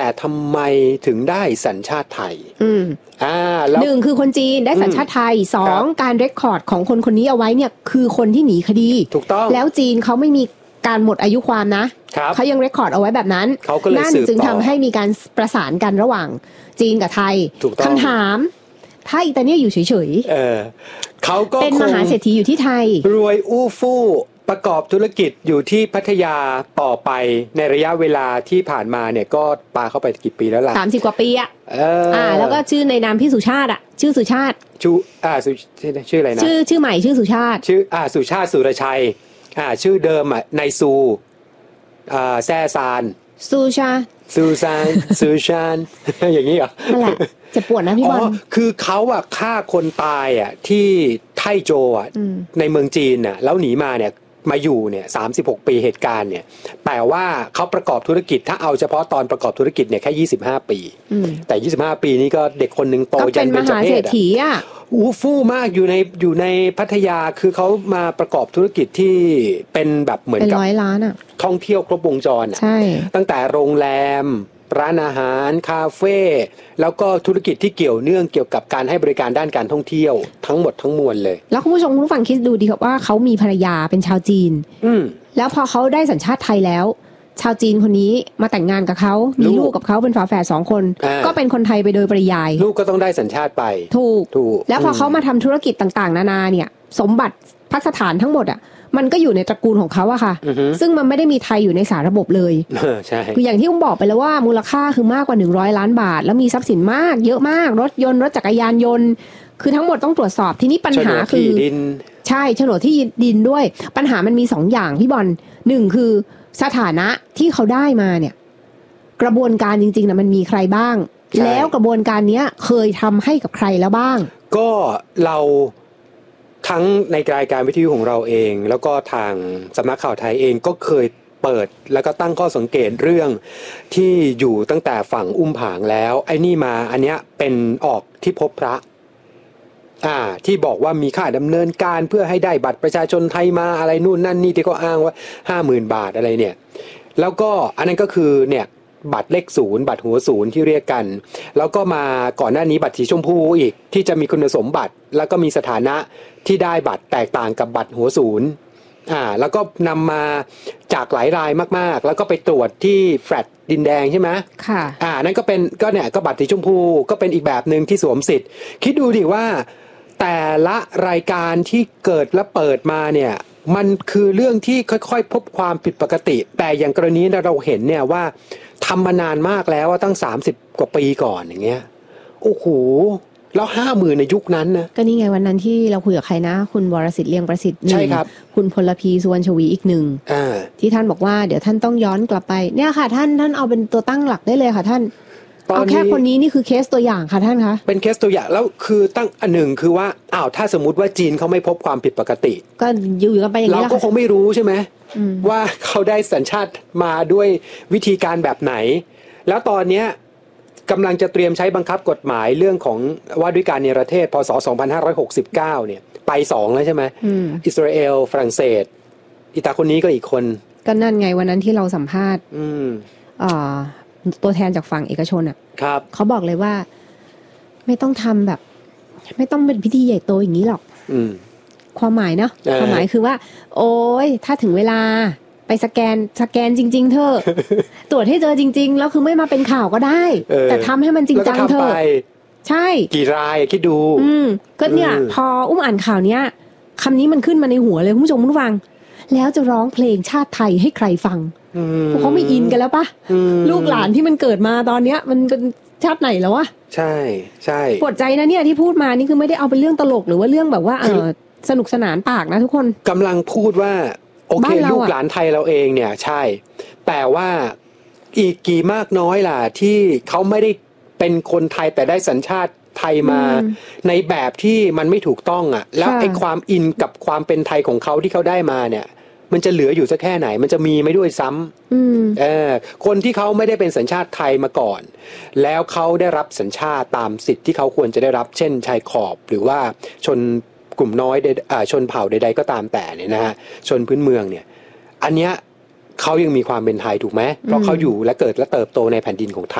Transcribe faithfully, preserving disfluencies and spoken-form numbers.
แต่ทำไมถึงได้สัญชาติไทยอืมอ่าแล้วหนึ่งคือคนจีนได้สัญชาติไทยสองการเรคคอร์ดของคนคนนี้เอาไว้เนี่ยคือคนที่หนีคดีถูกต้องแล้วจีนเขาไม่มีการหมดอายุความนะเขายังเรคคอร์ดเอาไว้แบบนั้นนั่นจึงทำให้มีการประสานกันระหว่างจีนกับไทยคำถามถ้าอิตาเลียอยู่เฉยๆเออเขาก็เป็นมหาเศรษฐีอยู่ที่ไทยรวยอู้ฟู่ประกอบธุรกิจอยู่ที่พัทยาต่อไปในระยะเวลาที่ผ่านมาเนี่ยก็ปาเข้าไปกี่ปีแล้วล่ะสามสิบกว่าปีอ่ะเอออ่าแล้วก็ชื่อในนามพี่สุชาติอ่ะชื่อสุชาติชื่ออ่าชื่อชื่ออะไรนะชื่อชื่อใหม่ชื่อสุชาติชื่ออ่าสุชาติสุรชัยอ่าชื่อเดิมอ่ะนายซูอ่าแซ่ซานซูชาซูซานซูชานอย่างนี้เหรอนั่นแหละจะปวดนะพี่บอลอ๋อคือเขาอ่ะฆ่าคนตายอ่ะที่ไทโจอ่ะในเมืองจีนน่ะแล้วหนีมาเนี่ยมาอยู่เนี่ยสามสิบหกปีเหตุการณ์เนี่ยแต่ว่าเขาประกอบธุรกิจถ้าเอาเฉพาะตอนประกอบธุรกิจเนี่ยแค่ยี่สิบห้าปีแต่ยี่สิบห้าปีนี้ก็เด็กคนนึงโตยันเป็นเจ้าเพศอ่ะอู้ฟู่มากอยู่ในอยู่ในพัทยาคือเขามาประกอบธุรกิจที่เป็นแบบเหมือนกับร้อยล้านอ่ะท่องเที่ยวครบวงจรอ่ะตั้งแต่โรงแรมร้านอาหารคาเฟ่แล้วก็ธุรกิจที่เกี่ยวเนื่องเกี่ยวกับการให้บริการด้านการท่องเที่ยวทั้งหมดทั้งมวลเลยแล้วคุณผู้ชมคุณฟังคิดดูดีครับว่าเขามีภรรยาเป็นชาวจีนอืมแล้วพอเขาได้สัญชาติไทยแล้วชาวจีนคนนี้มาแต่งงานกับเขามีลูกกับเขาเป็นฝาแฝดสองคนก็เป็นคนไทยไปโดยปริยายลูกก็ต้องได้สัญชาติไปถูกถูกแล้วพอเขามาทำธุรกิจต่างๆนานาเนี่ยสมบัติพัสถานทั้งหมดอ่ะมันก็อยู่ในตระกูลของเขาอะค่ะซึ่งมันไม่ได้มีไทยอยู่ในสาระบบเลยใช่คืออย่างที่ผมบอกไปแล้วว่ามูลค่าคือมากกว่าหนึ่งร้อยล้านบาทแล้วมีทรัพย์สินมากเยอะมากรถยนต์รถจักรยานยนต์คือทั้งหมดต้องตรวจสอบทีนี้ปัญหาคือใช่โฉนดที่ดินด้วยปัญหามันมีสองอย่างพี่บอลหนึ่งคือสถานะที่เขาได้มาเนี่ยกระบวนการจริงๆนะมันมีใครบ้างแล้วกระบวนการนี้เคยทำให้กับใครแล้วบ้างก็เราทั้งในรายการวิทยุของเราเองแล้วก็ทางสำนักข่าวไทยเองก็เคยเปิดแล้วก็ตั้งข้อสังเกตเรื่องที่อยู่ตั้งแต่ฝั่งอุ้มผางแล้วไอ้นี่มาอันเนี้ยเป็นออกที่พบพระอ่าที่บอกว่ามีค่าดำเนินการเพื่อให้ได้บัตรประชาชนไทยมาอะไรนู่นนั่นนี่ที่เขาอ้างว่า ห้าหมื่น บาทอะไรเนี่ยแล้วก็อันนั้นก็คือเนี่ยบัตรเลขศูนย์บัตรหัวศูนย์ที่เรียกกันแล้วก็มาก่อนหน้านี้บัตรสีชมพูอีกที่จะมีคุณสมบัติแล้วก็มีสถานะที่ได้บัตรแตกต่างกับบัตรหัวศูนย์อ่าแล้วก็นำมาจากหลายรายมากๆแล้วก็ไปตรวจที่แฟลตดินแดงใช่ไหมค่ะอ่านั่นก็เป็นก็เนี่ยก็บัตรสีชมพูก็เป็นอีกแบบนึงที่สวมสิทธิ์คิดดูดิว่าแต่ละรายการที่เกิดและเปิดมาเนี่ยมันคือเรื่องที่ค่อยๆพบความผิดปกติแต่อย่างกรณีเราเห็นเนี่ยว่าทำมานานมากแล้วว่าตั้งสามสิบกว่าปีก่อนอย่างเงี้ยโอ้โหแล้วห้าหมื่นในยุคนั้นนะก็นี่ไงวันนั้นที่เราคุยกับใครนะคุณวรสิทธิ์เลียงประสิทธิ์หนึ่งใช่ครับคุณพลพีสุวรรณชวีอีกหนึ่งที่ท่านบอกว่าเดี๋ยวท่านต้องย้อนกลับไปเนี่ยค่ะท่านท่านเอาเป็นตัวตั้งหลักได้เลยค่ะท่านเอาแค่คนนี้นี่คือเคสตัวอย่างค่ะท่านคะเป็นเคสตัวอย่างแล้วคือตั้งอันหนึ่งคือว่าอ้าวถ้าสมมติว่าจีนเขาไม่พบความผิดปกติก็อยู่กันไปอย่างนี้เราก็คงไม่รู้ใช่ไหมว่าเขาได้สัญชาติมาด้วยวิธีการแบบไหนแล้วตอนนี้กำลังจะเตรียมใช้บังคับกฎหมายเรื่องของว่าด้วยการเนรเทศพ.ศ. สองพันห้าร้อยหกสิบเก้าเนี่ยไปสองแล้วใช่ไหมอิสราเอลฝรั่งเศสอีตาคนนี้ก็อีกคนก็นั่นไงวันนั้นที่เราสัมภาษณ์ตัวแทนจากฝั่งเอกชนอ่ะครับเขาบอกเลยว่าไม่ต้องทำแบบไม่ต้องเป็นพิธีใหญ่โตอย่างนี้หรอกความหมายเนาะความหมายคือว่าโอ๊ยถ้าถึงเวลาไปสแกนสแกนจริงๆเถอะตรวจให้เจอจริงๆแล้วคือไม่มาเป็นข่าวก็ได้แต่ทำให้มันจริงจังเถอะใช่กี่รายคิดดูอืมก็เนี่ยพออุ้มอ่านข่าวเนี้ยคำนี้มันขึ้นมาในหัวเลยคุณผู้ชมผู้ฟังแล้วจะร้องเพลงชาติไทยให้ใครฟังพวกเขาไม่อินกันแล้วปะลูกหลานที่มันเกิดมาตอนเนี้ยมันเป็นชาติไหนแล้ววะใช่ใช่ปวดใจนะเนี่ยที่พูดมานี่คือไม่ได้เอาเป็นเรื่องตลกหรือว่าเรื่องแบบว่าเออสนุกสนานปากนะทุกคนกำลังพูดว่าโอเคลูกหลานไทยเราเองเนี่ยใช่แต่ว่าอีกกี่มากน้อยล่ะที่เขาไม่ได้เป็นคนไทยแต่ได้สัญชาติไทยมาในแบบที่มันไม่ถูกต้องอ่ะแล้วไอ้ความอินกับความเป็นไทยของเขาที่เขาได้มาเนี่ยมันจะเหลืออยู่สักแค่ไหนมันจะมีไม่ด้วยซ้ำเออคนที่เขาไม่ได้เป็นสัญชาติไทยมาก่อนแล้วเขาได้รับสัญชาติตามสิทธิ์ที่เขาควรจะได้รับเช่นชายขอบหรือว่าชนกลุ่มน้อยชนเผ่าใดๆก็ตามแต่เนี่ยนะฮะชนพื้นเมืองเนี่ยอันเนี้ยเขายังมีความเป็นไทยถูกไหมเพราะเขาอยู่และเกิดและเติบโตในแผ่นดินของไท